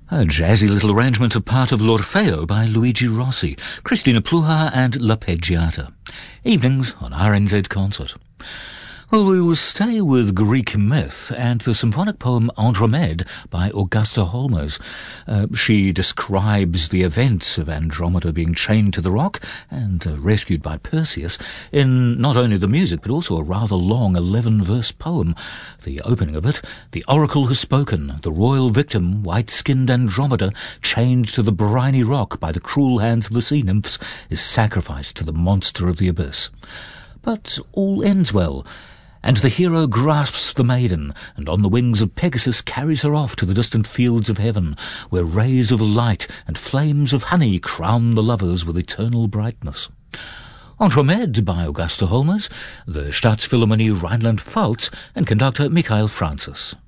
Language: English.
A jazzy little arrangement of part of L'Orfeo by Luigi Rossi, Cristina Pluhar and L'Arpeggiata. Evenings on RNZ Concert. Well, we will stay with Greek myth and the symphonic poem Andromede by Augusta Holmers. She describes the events of Andromeda being chained to the rock and rescued by Perseus in not only the music but also a rather long 11-verse poem. The opening of it, "The oracle has spoken. The royal victim, white-skinned Andromeda, chained to the briny rock by the cruel hands of the sea nymphs, is sacrificed to the monster of the abyss." But all ends well, and the hero grasps the maiden, and on the wings of Pegasus carries her off to the distant fields of heaven, where rays of light and flames of honey crown the lovers with eternal brightness. Andromede by Augusta Holmers, the Staatsphilharmonie Rheinland-Pfalz, and conductor Michael Francis.